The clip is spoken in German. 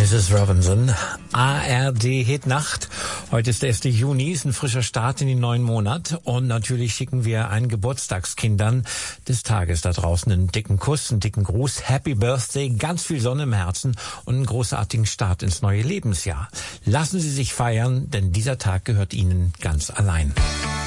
Mrs. Robinson, ARD-Hitnacht. Heute ist der 1. Juni, ist ein frischer Start in den neuen Monat. Und natürlich schicken wir allen Geburtstagskindern des Tages da draußen einen dicken Kuss, einen dicken Gruß. Happy Birthday, ganz viel Sonne im Herzen und einen großartigen Start ins neue Lebensjahr. Lassen Sie sich feiern, denn dieser Tag gehört Ihnen ganz allein.